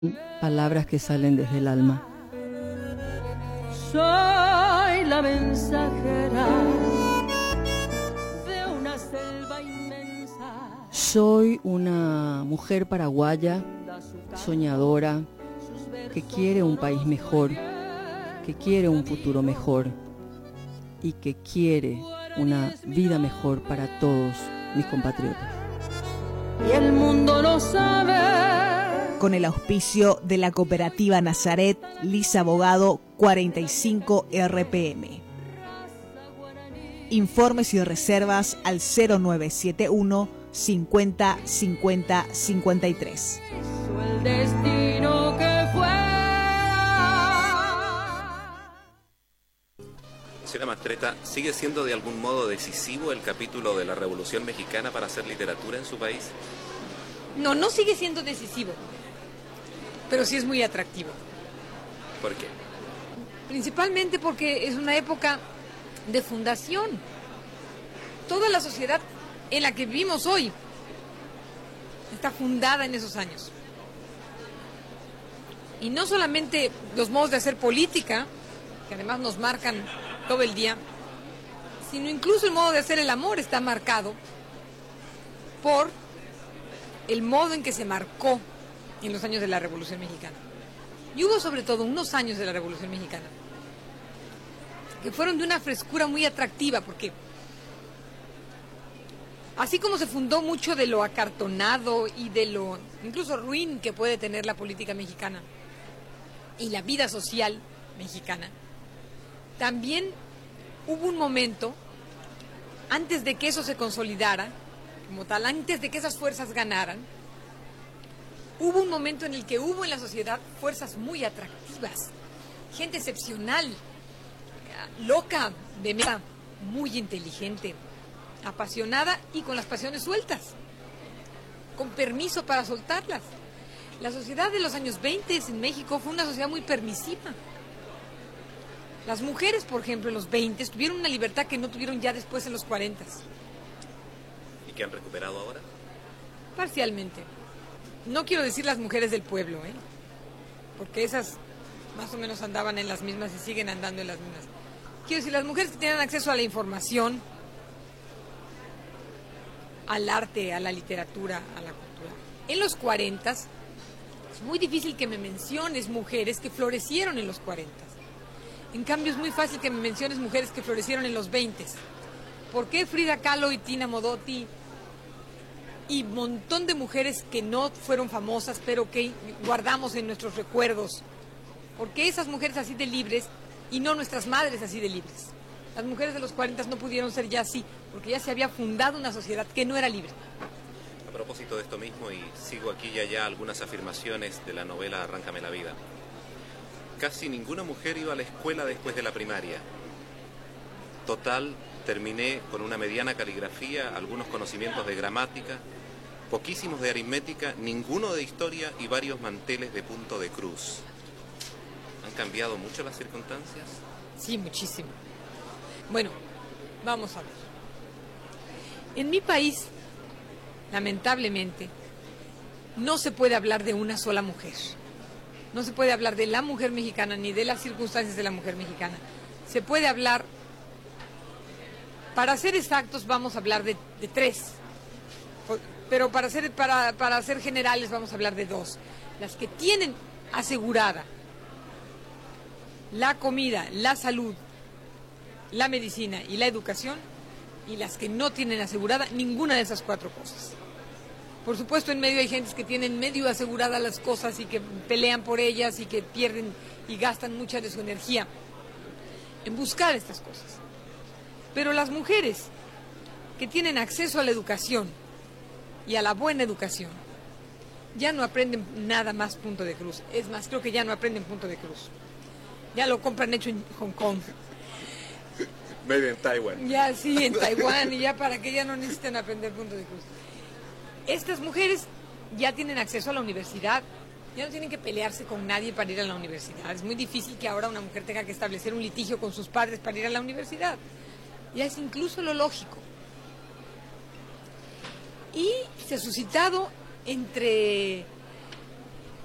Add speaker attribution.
Speaker 1: palabras que salen desde el alma.
Speaker 2: Soy la mensajera de una selva inmensa.
Speaker 1: Soy una mujer paraguaya, soñadora, que quiere un país mejor, que quiere un futuro mejor y que quiere una vida mejor para todos mis compatriotas.
Speaker 2: Y el mundo lo sabe.
Speaker 3: Con el auspicio de la cooperativa Nazaret, Lisa Abogado 45 RPM. Informes y reservas al 0971 50 50 53.
Speaker 2: El destino que fuera.
Speaker 4: Señora Mastretta, ¿sigue siendo de algún modo decisivo el capítulo de la Revolución Mexicana para hacer literatura en su país?
Speaker 5: No, no sigue siendo decisivo, pero sí es muy atractivo.
Speaker 4: ¿Por qué?
Speaker 5: Principalmente porque es una época de fundación. Toda la sociedad en la que vivimos hoy está fundada en esos años. Y no solamente los modos de hacer política, que además nos marcan todo el día, sino incluso el modo de hacer el amor está marcado por el modo en que se marcó en los años de la Revolución Mexicana. Y hubo sobre todo unos años de la Revolución Mexicana que fueron de una frescura muy atractiva, porque así como se fundó mucho de lo acartonado y de lo incluso ruin que puede tener la política mexicana y la vida social mexicana, también hubo un momento antes de que eso se consolidara como tal, antes de que esas fuerzas ganaran, hubo un momento en el que hubo en la sociedad fuerzas muy atractivas, gente excepcional, loca, de meta, muy inteligente, apasionada y con las pasiones sueltas, con permiso para soltarlas. La sociedad de los años 20 en México fue una sociedad muy permisiva. Las mujeres, por ejemplo, en los 20 tuvieron una libertad que no tuvieron ya después en los 40.
Speaker 4: ¿Y que han recuperado ahora?
Speaker 5: Parcialmente. No quiero decir las mujeres del pueblo, porque esas más o menos andaban en las mismas y siguen andando en las mismas. Quiero decir, las mujeres que tienen acceso a la información, al arte, a la literatura, a la cultura. En los 40 es muy difícil que me menciones mujeres que florecieron en los 40. En cambio es muy fácil que me menciones mujeres que florecieron en los 20. ¿Por qué Frida Kahlo y Tina Modotti y un montón de mujeres que no fueron famosas pero que guardamos en nuestros recuerdos? ¿Por qué esas mujeres así de libres y no nuestras madres así de libres? Las mujeres de los 40 no pudieron ser ya así, porque ya se había fundado una sociedad que no era libre.
Speaker 4: A propósito de esto mismo, y sigo aquí y allá algunas afirmaciones de la novela Arráncame la vida. Casi ninguna mujer iba a la escuela después de la primaria. Total, terminé con una mediana caligrafía, algunos conocimientos de gramática, poquísimos de aritmética, ninguno de historia y varios manteles de punto de cruz. ¿Han cambiado mucho las circunstancias?
Speaker 5: Sí, muchísimo. Bueno, vamos a ver. En mi país, lamentablemente, no se puede hablar de una sola mujer. No se puede hablar de la mujer mexicana ni de las circunstancias de la mujer mexicana. Se puede hablar, para ser exactos, vamos a hablar de tres. Pero para ser generales vamos a hablar de dos. Las que tienen asegurada la comida, la salud, la medicina y la educación, y las que no tienen asegurada ninguna de esas cuatro cosas. Por supuesto, en medio hay gentes que tienen medio aseguradas las cosas y que pelean por ellas y que pierden y gastan mucha de su energía en buscar estas cosas. Pero las mujeres que tienen acceso a la educación y a la buena educación ya no aprenden nada más punto de cruz. Es más, creo que ya no aprenden punto de cruz. Ya lo compran hecho en Hong Kong.
Speaker 4: Maybe en Taiwán.
Speaker 5: Ya sí, en Taiwán, y ya para que ya no necesiten aprender punto de cruz. Estas mujeres ya tienen acceso a la universidad, ya no tienen que pelearse con nadie para ir a la universidad. Es muy difícil que ahora una mujer tenga que establecer un litigio con sus padres para ir a la universidad. Ya es incluso lo lógico. Y se ha suscitado entre